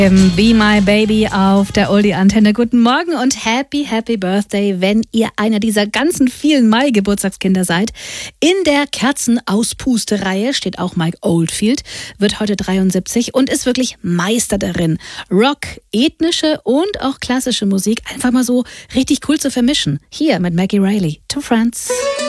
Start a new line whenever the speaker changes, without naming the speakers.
Be My Baby auf der Oldie-Antenne. Guten Morgen und Happy Birthday, wenn ihr einer dieser ganzen vielen Mai-Geburtstagskinder seid. In der Kerzenauspuste-Reihe steht auch Mike Oldfield, wird heute 73 und ist wirklich Meister darin, Rock, ethnische und auch klassische Musik einfach mal so richtig cool zu vermischen. Hier mit Maggie Reilly, To Friends.